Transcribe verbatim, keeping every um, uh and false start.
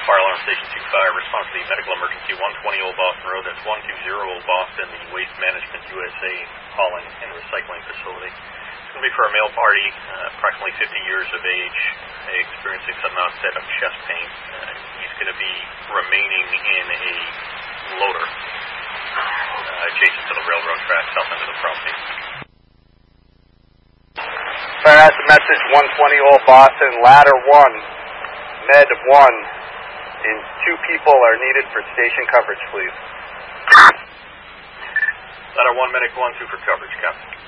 Fire Alarm Station two five, response to the medical emergency, one twenty Old Boston Road. That's one two zero Old Boston, the Waste Management U S A hauling and recycling facility. It's going to be for a male party, uh, approximately fifty years of age, experiencing some onset of chest pain. Uh, he's going to be remaining in a loader uh, adjacent to the railroad tracks south end of the property. Fire has a message, one twenty Old Boston, ladder one, med one, and two people are needed for station coverage, please. Ladder one, medic one, two for coverage, Captain.